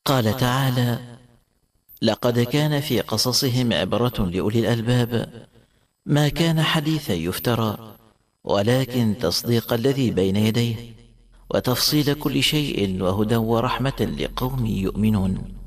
قال تعالى: لقد كان في قصصهم عبرة لأولي الألباب، ما كان حديثا يفترى، ولكن تصديق الذي بين يديه وتفصيل كل شيء وهدى ورحمة لقوم يؤمنون.